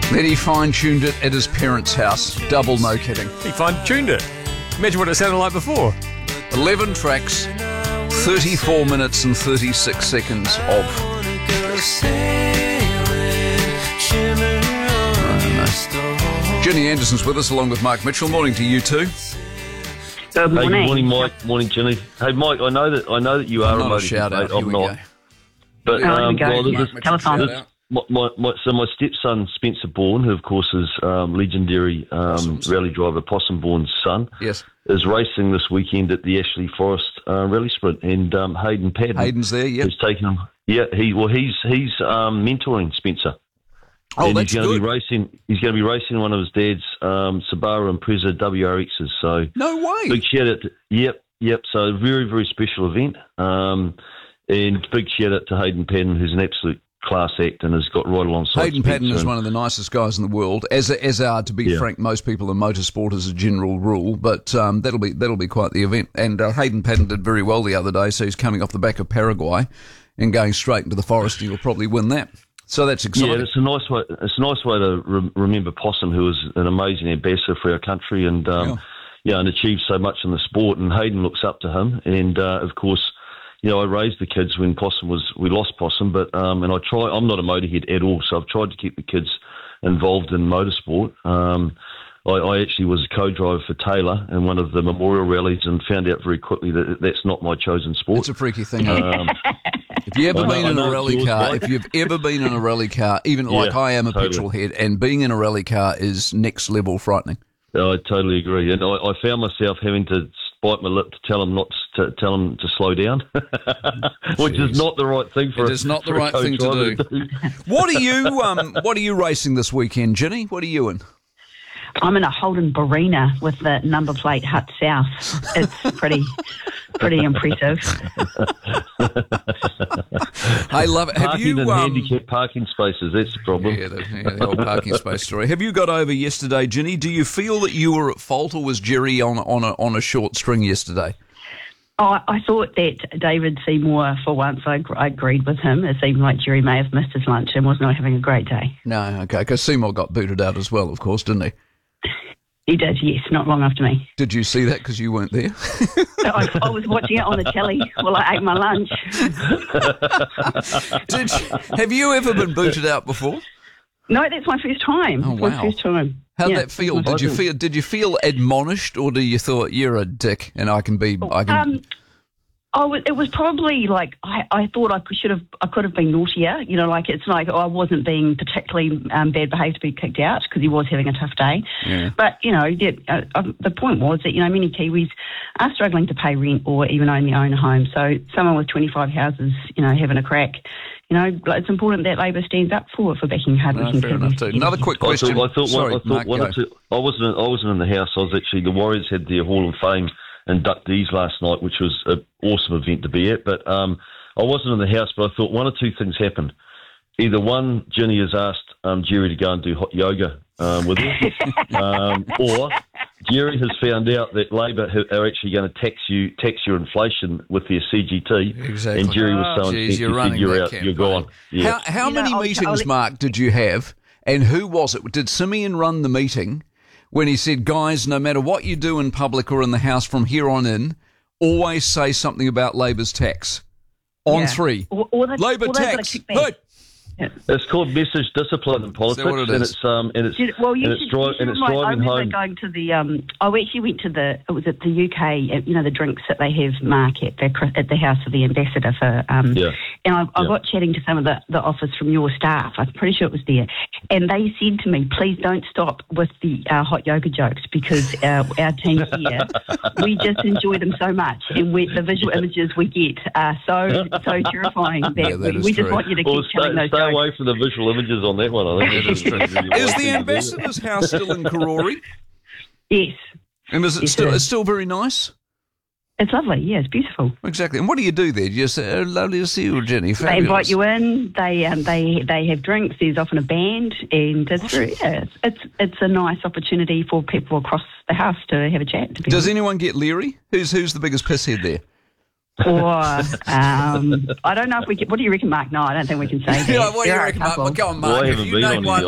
Then he fine-tuned it at his parents' house. Double, no kidding. He fine-tuned it. Imagine what it sounded like before. 11 tracks, 34 minutes and 36 seconds of... Ginny Anderson's with us along with Mark Mitchell. Morning to you two. Good morning. Hey, good morning, Mike. Morning, Ginny. Hey, Mike. I know that you are Not a a shout-out. motivator. I'm not. But Here we go. Telephone. my stepson Spencer Bourne, who of course is legendary rally driver Possum Bourne's son, Yes. is racing this weekend at the Ashley Forest Rally Sprint, and Hayden Padden. Hayden's there, yep. Who's taken him. Yeah, he's mentoring Spencer. Oh, and that's he's going good. to be racing. He's going to be racing one of his dad's Subaru Impreza WRXs. So No way. big shout out. Yep. So very, very special event. And big shout out to Hayden Padden, who's an absolute class act and has got right alongside Hayden Spencer. Padden is one of the nicest guys in the world, as are, to be frank, most people in motorsport as a general rule. But that'll be quite the event. And Hayden Padden did very well the other day, so he's coming off the back of Paraguay and going straight into the forest. And he'll probably win that. So that's exciting. Yeah, it's a nice way. It's a nice way to remember Possum, who was an amazing ambassador for our country and and achieved so much in the sport. And Hayden looks up to him. And of course, I raised the kids when we lost Possum, but and I try. I'm not a motorhead at all, so I've tried to keep the kids involved in motorsport. I actually was a co-driver for Taylor in one of the memorial rallies and found out very quickly that that's not my chosen sport. It's a freaky thing. If you've ever been in a rally car, if you've ever been in a rally car, even like I am a petrol head, and being in a rally car is next level frightening. I totally agree, and I found myself having to bite my lip to tell him to slow down, which is not the right thing for. It is not the right thing to do. What are you racing this weekend, Ginny? What are you in? I'm in a Holden Barina with the number plate Hut South. It's pretty impressive. I love it. Have Parking you in handicapped parking spaces? That's the problem. Yeah, the old parking space story. Have you got over yesterday, Ginny? Do you feel that you were at fault, or was Jerry on a short string yesterday? Oh, I thought that David Seymour, for once, I agreed with him. It seemed like Jerry may have missed his lunch and was not having a great day. No, okay, because Seymour got booted out as well, of course, didn't he? He did, yes, not long after me. Did you see that because you weren't there? I was watching it on the telly while I ate my lunch. Have you ever been booted out before? No, that's my first time. Oh, wow. My first time. How'd that feel? Did you feel admonished, or do you thought you're a dick and I can be? It was probably like I thought I could have been naughtier. It's like I wasn't being particularly bad behaved to be kicked out because he was having a tough day. Yeah. But the point was that many Kiwis are struggling to pay rent or even own their own home. So someone with 25 houses, having a crack. It's important that Labor stands up for backing hardworking fair enough too. Another quick question. I thought Mark, one or two. I wasn't in the house. I was actually the Warriors had their Hall of Fame inductees last night, which was an awesome event to be at. But I wasn't in the house, but I thought one or two things happened. Either one, Ginny has asked Jerry to go and do hot yoga with her, or Jerry has found out that Labor are actually going to tax your inflation with their CGT. Exactly. And Jerry was so intense, you're running you're that out, campaign. you're gone. Yeah. How many meetings, Mark, did you have, and who was it? Did Simeon run the meeting when he said, guys, no matter what you do in public or in the House from here on in, always say something about Labor's tax? On three. Labor tax. Hey. Yeah. It's called message discipline in politics, Is that what it is? It's driving home. Going to the I actually went to the UK, the drinks that they have, Mark, at the house of the ambassador for and I got chatting to some of the office from your staff. I'm pretty sure it was there, and they said to me, please don't stop with the hot yoga jokes because our team here, we just enjoy them so much, and the visual images we get are so terrifying that we just want you to keep telling those jokes. Away from the visual images on that one, I think. Is the ambassador's house still in Karori? Yes. And is it it's still very nice? It's lovely, yeah, it's beautiful. Exactly. And what do you do there? Do you say, lovely to see you, Jenny? Fabulous. They invite you in, they have drinks, there's often a band, and it's a nice opportunity for people across the house to have a chat. Does anyone get leery? Who's the biggest pisshead there? Or, I don't know if we can... What do you reckon, Mark? No, I don't think we can say that. What do you reckon, Mark? Well, go on, Mark. Well, I haven't been on